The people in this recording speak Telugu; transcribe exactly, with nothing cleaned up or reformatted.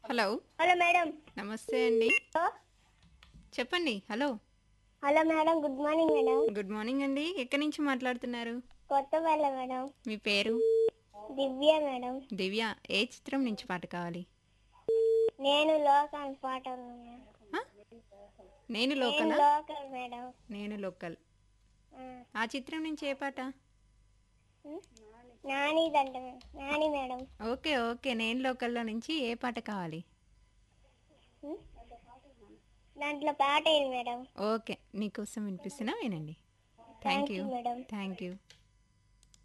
హలో. Hello madam. నమస్తే అండి. హలో చెప్పండి. Hello. Hello madam, good morning madam. Good morning అండి. ఎక్కడి నుంచి మాట్లాడుతున్నారు? కొత్తపల్లి మేడం. మీ పేరు? దివ్య మేడం. దివ్య. ఏ చిత్రం నుంచి పాట కావాలి? నేను లోకల్ పాట ఉంది మేడం. ఆ? నేను నేను లోకలా? Local madam. నేను లోకల్. ఆ, ఆ చిత్రం నుంచి ఏ పాట? ఉం? నానిదంట madam. Nani madam. Okay okay. నేను లోకల్లో నుంచి ఏ పాట కావాలి? ఉం? దాంట్లో పాట ఏంటి మేడం? ఓకే. నీకోసం వినిపిస్తున్నా, వినండి. Thank thank you. You madam. Thank you.